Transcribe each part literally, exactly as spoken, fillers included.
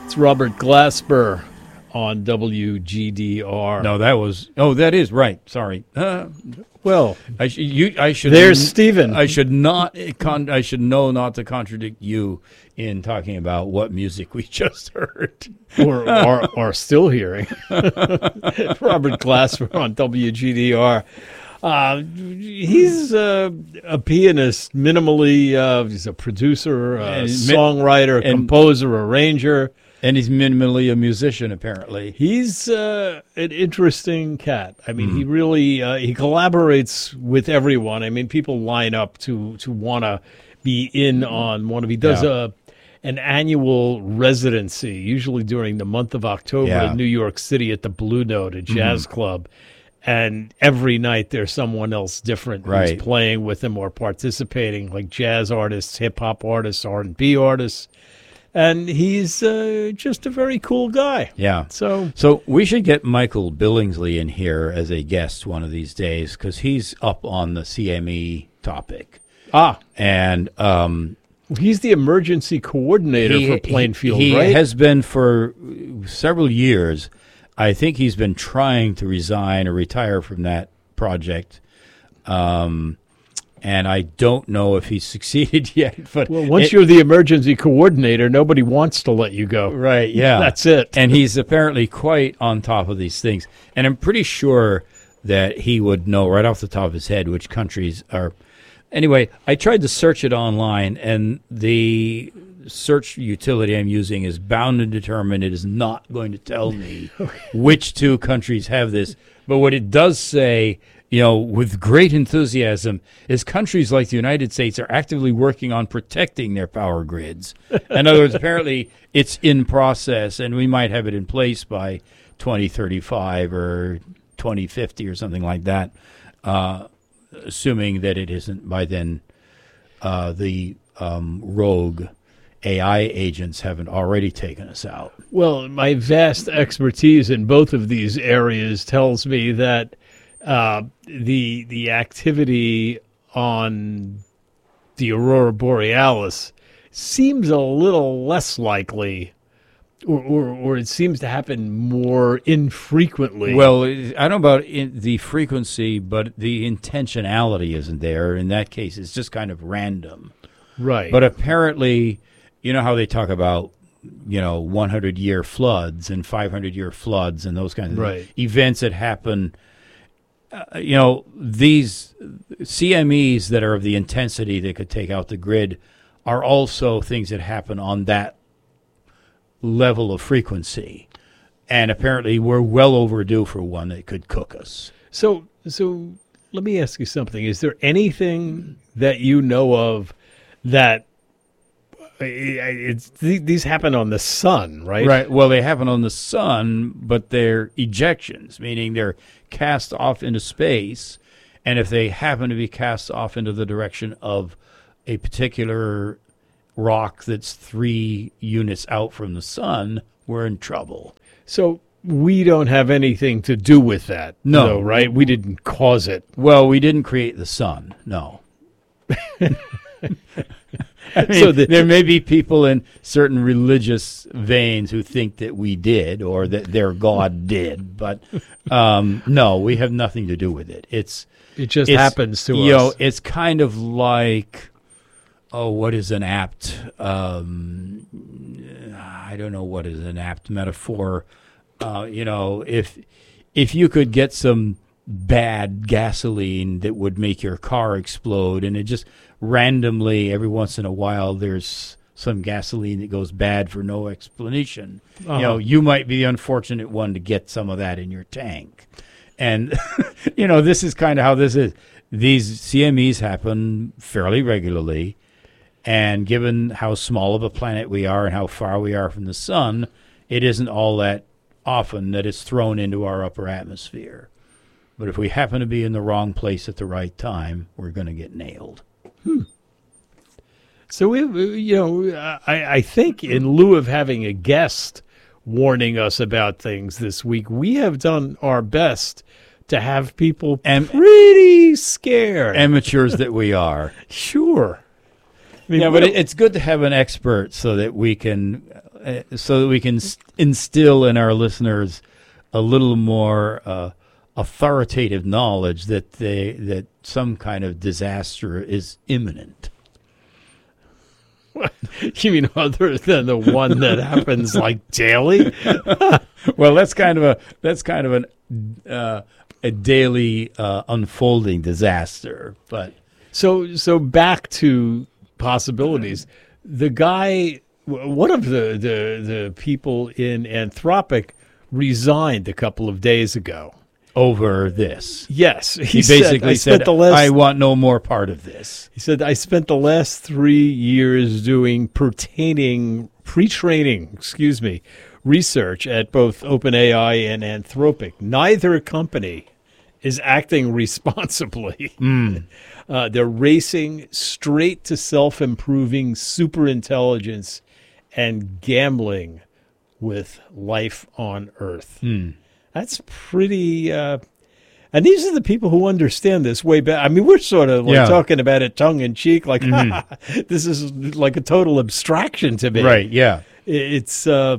It's Robert Glasper on W G D R. No, that was. Oh, that is right. Sorry. Uh, well, I sh- you. I should. There's Stephen. I should not. Con- I should know not to contradict you in talking about what music we just heard, or or, or still hearing. Robert Glasper on W G D R. Uh, he's uh, a pianist, minimally. Uh, he's a producer, a and, songwriter, and, composer, arranger. And he's minimally a musician, apparently. He's uh, an interesting cat. I mean, mm. he really uh, he collaborates with everyone. I mean, people line up to to want to be in on one of. He does yeah. a an annual residency, usually during the month of October yeah. in New York City at the Blue Note, a jazz mm. club. And every night there's someone else different right. who's playing with him or participating, like jazz artists, hip hop artists, R and B artists. And he's uh, just a very cool guy. Yeah. So so we should get Michael Billingsley in here as a guest one of these days because he's up on the C M E topic. Ah. And um, he's the emergency coordinator he, for Plainfield, he, he right? He has been for several years. I think he's been trying to resign or retire from that project. Um And I don't know if he's succeeded yet. But well, once it, you're the emergency coordinator, nobody wants to let you go. Right, yeah. That's it. And he's apparently quite on top of these things. And I'm pretty sure that he would know right off the top of his head which countries are. Anyway, I tried to search it online, and the search utility I'm using is bound and determined. It is not going to tell me which two countries have this. But what it does say, you know, with great enthusiasm, is countries like the United States are actively working on protecting their power grids. In other words, apparently it's in process, and we might have it in place by twenty thirty-five or twenty fifty or something like that, uh, assuming that it isn't by then uh, the um, rogue A I agents haven't already taken us out. Well, my vast expertise in both of these areas tells me that Uh, the the activity on the Aurora Borealis seems a little less likely, or, or, or it seems to happen more infrequently. Well, I don't know about in the frequency, but the intentionality isn't there. In that case, it's just kind of random. Right. But apparently, you know how they talk about, you know, hundred-year floods and five hundred-year floods and those kinds of right. events that happen. Uh, you know, these C M Es that are of the intensity that could take out the grid are also things that happen on that level of frequency. And apparently we're well overdue for one that could cook us. So, so let me ask you something. Is there anything that you know of that it's, these happen on the sun, right? Right. Well, they happen on the sun, but they're ejections, meaning they're cast off into space. And if they happen to be cast off into the direction of a particular rock that's three units out from the sun, we're in trouble. So we don't have anything to do with that. No. Though, right? We didn't cause it. Well, we didn't create the sun. No. I mean, so the, there may be people in certain religious veins who think that we did or that their God did, but um, no, we have nothing to do with it. It's it just it's, happens to you us. Know, it's kind of like, oh, what is an apt? Um, I don't know what is an apt metaphor. Uh, you know, if if you could get some bad gasoline that would make your car explode, and it just randomly every once in a while there's some gasoline that goes bad for no explanation. Uh-huh. You know, you might be the unfortunate one to get some of that in your tank. And you know, this is kind of how this is. These C M Es happen fairly regularly, and given how small of a planet we are and how far we are from the sun, it isn't all that often that it's thrown into our upper atmosphere. But if we happen to be in the wrong place at the right time, we're going to get nailed. Hmm. So, we, you know, I, I think in lieu of having a guest warning us about things this week, we have done our best to have people Am- pretty scared. Amateurs that we are. Sure. I mean, yeah, but it, it's good to have an expert so that we can uh, so that we can s- instill in our listeners a little more uh, authoritative knowledge that they that some kind of disaster is imminent. You mean other than the one that happens like daily? Well, that's kind of a that's kind of an uh, a daily uh, unfolding disaster. But So so back to possibilities. The guy, w- one of the, the, the people in Anthropic resigned a couple of days ago. over this, Yes, he, he said, basically I said, spent the last, "I want no more part of this." He said, I spent the last three years doing pertaining, pre-training, excuse me, research at both OpenAI and Anthropic. Neither company is acting responsibly. Mm. Uh, they're racing straight to self-improving superintelligence and gambling with life on Earth. Mm. That's pretty... Uh, and these are the people who understand this way better. I mean, we're sort of like Yeah. talking about it tongue-in-cheek, like, Mm-hmm. this is like a total abstraction to me. Right? Yeah. It's uh,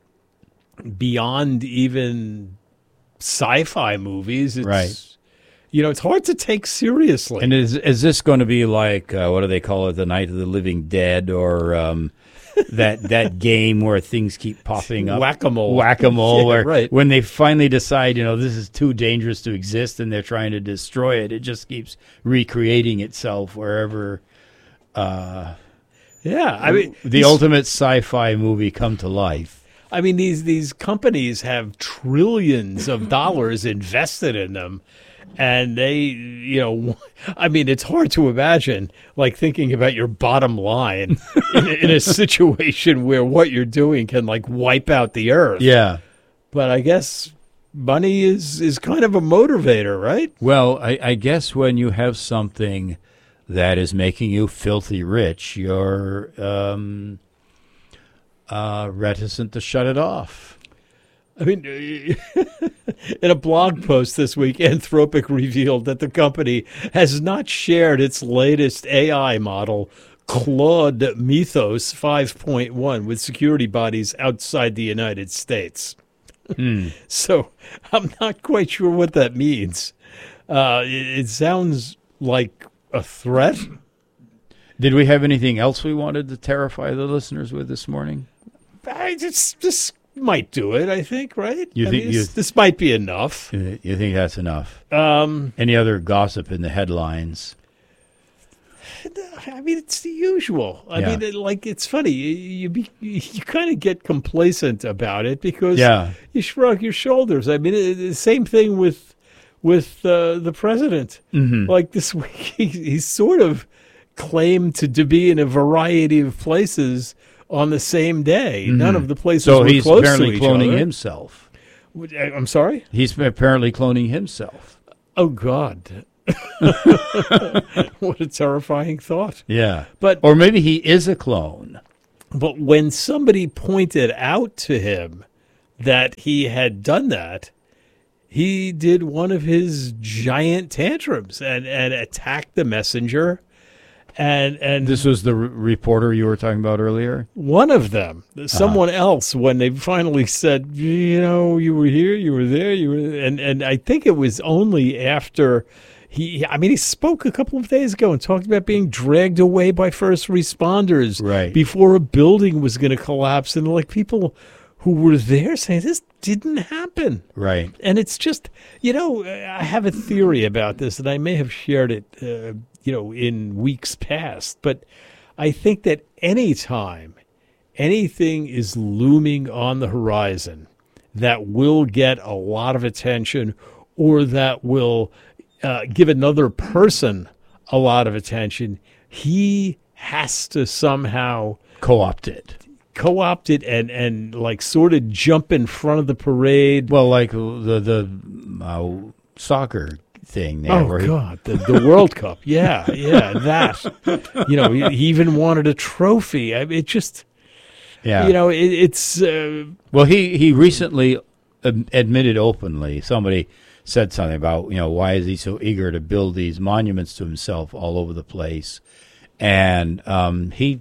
beyond even sci-fi movies. It's, Right. You know, it's hard to take seriously. And is is this going to be like uh, what do they call it, the Night of the Living Dead, or um, that that game where things keep popping up, Whack-a-mole. whack-a-mole, Yeah, where right. when they finally decide, you know, this is too dangerous to exist, and they're trying to destroy it, it just keeps recreating itself wherever. Uh, Yeah, I mean, the these- ultimate sci-fi movie come to life. I mean, these these companies have trillions of dollars invested in them, and they, you know, I mean, it's hard to imagine, like, thinking about your bottom line in, in a situation where what you're doing can, like, wipe out the earth. Yeah. But I guess money is is kind of a motivator, right? Well, I, I guess when you have something that is making you filthy rich, you're um, uh, reticent to shut it off. I mean, in a blog post this week, Anthropic revealed that the company has not shared its latest A I model, Claude Mythos five point one, with security bodies outside the United States. Hmm. So I'm not quite sure what that means. Uh, it, it sounds like a threat. Did we have anything else we wanted to terrify the listeners with this morning? I just, this might do it, I think, right? You I think mean, you- this, this might be enough. You you think that's enough? Um, Any other gossip in the headlines? I mean, it's the usual. I Yeah. mean, it, like, it's funny. You you, be, you kind of get complacent about it because Yeah. you shrug your shoulders. I mean, it, the same thing with with uh, the president. Mm-hmm. Like this week, he, he sort of claimed to, to be in a variety of places on the same day. None of the places So were he's close apparently to each cloning other. himself. I'm sorry? He's apparently cloning himself. Oh, God. What a terrifying thought. Yeah. But Or maybe he is a clone. But when somebody pointed out to him that he had done that, he did one of his giant tantrums and, and attacked the messenger. And and This was the r- reporter you were talking about earlier? one of them, someone else, when they finally said, you know, you were here, you were there, you were, and and I think it was only after he, I mean, he spoke a couple of days ago and talked about being dragged away by first responders Right. before a building was going to collapse, and like people who were there saying this didn't happen. Right. And it's just, you know, I have a theory about this, and I may have shared it, uh, you know, in weeks past. But I think that any time anything is looming on the horizon that will get a lot of attention or that will uh, give another person a lot of attention, he has to somehow Co-opt it. co-opt it and, and like sort of jump in front of the parade. Well, like the the uh, soccer thing there. Oh, where he- God, the, the World Cup. Yeah, yeah, that. You know, he, he even wanted a trophy. I mean, it just, yeah. you know, it, it's, uh, Well, he, he recently ad- admitted openly, somebody said something about, you know, why is he so eager to build these monuments to himself all over the place? And um, he s-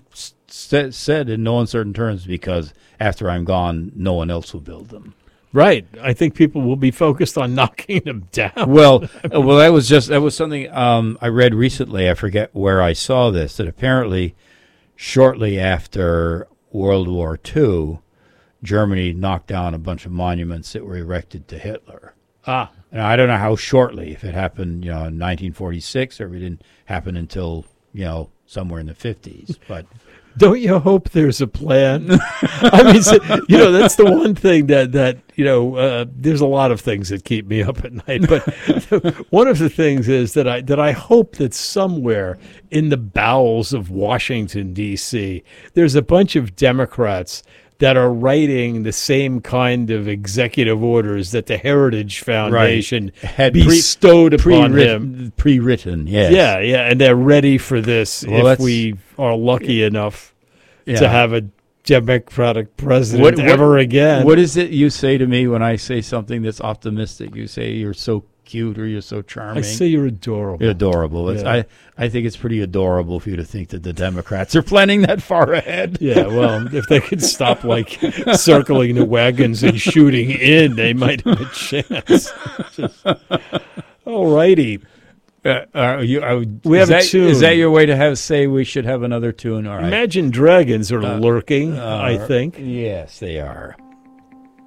said, said in no uncertain terms, because after I'm gone, no one else will build them. Right. I think people will be focused on knocking them down. Well, well, that was just that was something um, I read recently. I forget where I saw this. That apparently, shortly after World War Two, Germany knocked down a bunch of monuments that were erected to Hitler. Ah, and I don't know how shortly. If it happened, you know, in nineteen forty-six, or if it didn't happen until you know somewhere in the fifties, but. Don't you hope there's a plan? I mean, so, you know, that's the one thing that, that you know, uh, there's a lot of things that keep me up at night. But one of the things is that I that I hope that somewhere in the bowels of Washington, D C, there's a bunch of Democrats that are writing the same kind of executive orders that the Heritage Foundation right. had bestowed pre, upon pre-written, him. Pre-written, yes. Yeah, yeah, and they're ready for this well, if we are lucky enough yeah. to have a Democratic president what, what, ever again. What is it you say to me when I say something that's optimistic? You say you're so cute or you're so charming. I say you're adorable. You're adorable. It's, yeah. I, I think it's pretty adorable for you to think that the Democrats are planning that far ahead. Yeah, well, if they could stop like circling the wagons and shooting in, they might have a chance. Just, all righty. Uh, are you, are, we have that, a tune. Is that your way to have say we should have another tune? All right. Imagine Dragons are uh, lurking, uh, I think. Yes, they are.